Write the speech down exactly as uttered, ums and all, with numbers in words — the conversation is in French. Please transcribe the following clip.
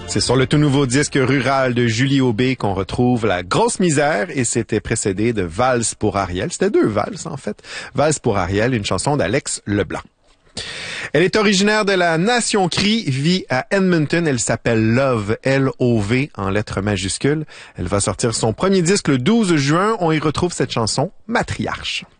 C'est sur le tout nouveau disque rural de Julie Aubé qu'on retrouve La Grosse Misère et c'était précédé de Valse pour Ariel. C'était deux valses en fait. Valse pour Ariel, une chanson d'Alex Leblanc. Elle est originaire de la Nation Cri, vit à Edmonton. Elle s'appelle Love, L O V en lettres majuscules. Elle va sortir son premier disque le douze juin. On y retrouve cette chanson, Matriarche.